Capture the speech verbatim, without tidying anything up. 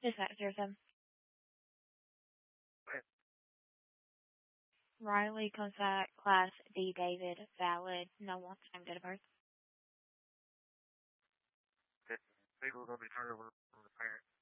Dispatch Susan. Right. Riley comes back, class D David, valid, no one time, date of birth. That people are going to be turned over from the parents.